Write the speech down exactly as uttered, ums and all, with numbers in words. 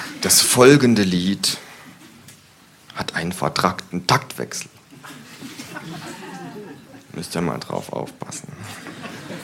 Das folgende Lied hat einen vertrackten Taktwechsel. Müsst ihr mal drauf aufpassen.